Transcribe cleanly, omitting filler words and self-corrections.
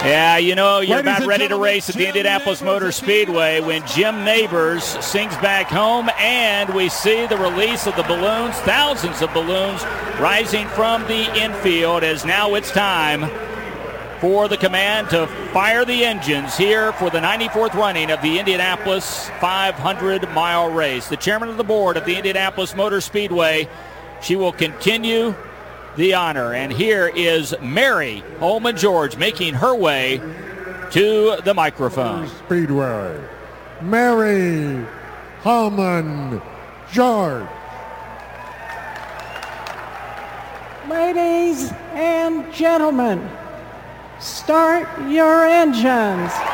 Yeah, you know, you're about ready to race at the Indianapolis Motor Speedway when Jim Neighbors sings back home, and we see the release of the balloons, thousands of balloons rising from the infield, as now it's time for the command to fire the engines here for the 94th running of the Indianapolis 500-mile race. The chairman of the board of the Indianapolis Motor Speedway, she will continue the honor. And here is Mary Holman George making her way to the microphone. Speedway, Mary Holman George. Ladies and gentlemen, start your engines.